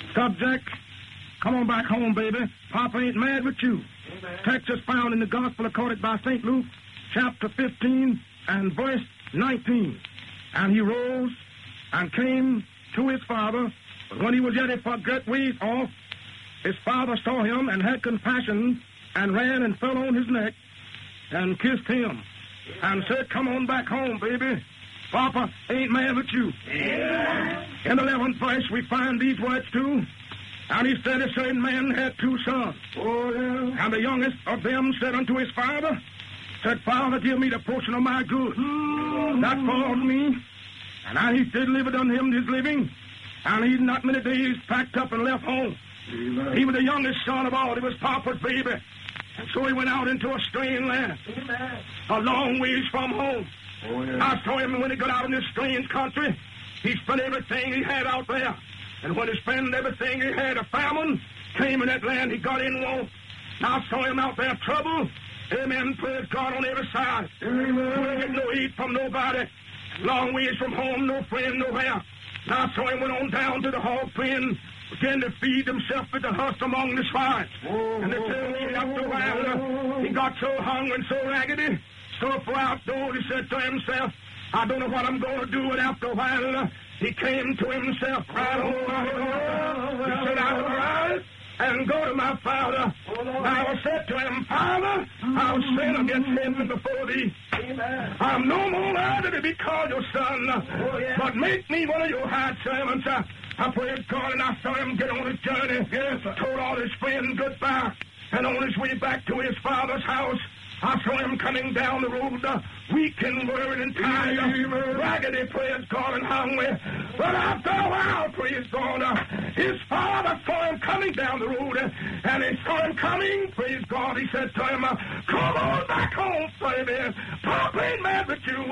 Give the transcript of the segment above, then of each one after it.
Subject, come on back home, baby. Papa ain't mad with you. Amen. Text is found in the Gospel accorded by St. Luke, chapter 15 and verse 19. And he rose and came to his father, but when he was yet a great ways off, his father saw him and had compassion and ran and fell on his neck and kissed him and said, come on back home, baby. Papa ain't mad with you. Amen. In the 11th verse, we find these words too. And he said, a certain man had 2 sons. Oh, yeah. And the youngest of them said unto his father, said, Father, give me the portion of my goods. That falls me. And I he did live it unto him his living. And he not many days packed up and left home. Amen. He was the youngest son of all. He was Papa's baby. And so he went out into a strange land. Amen. A long ways from home. Oh, yeah. I saw him when he got out in this strange country. He spent everything he had out there. And when he spent everything he had, a famine came in that land. He got in want. I saw him out there trouble. Amen. Praise God on every side. Amen. Couldn't get no eat from nobody. Long ways from home, no friend, nowhere. And I saw him went on down to the hog pen, began to feed himself with the husk among the swine. And they tell me after a while, he got so hungry and so raggedy, so far outdoors, he said to himself, I don't know what I'm going to do. And after a while, he came to himself, cried, oh, my God. He said, I will rise and go to my father. I said to him, Father, I'll sin against him before thee. Amen. I'm no more worthy to be called your son, but make me one of your hired servants. I prayed God, and I saw him get on his journey. Yes, told all his friends goodbye. And on his way back to his father's house, I saw him coming down the road, weak and worried and tired, raggedy, praise God, and hungry. But after a while, praise God, his father saw him coming down the road, and he saw him coming, praise God. He said to him, come on back home, baby. Papa ain't mad with you.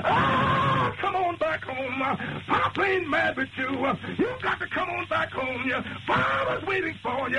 Come on back home. Papa ain't mad with you. You got to come on back home. Your father's waiting for you.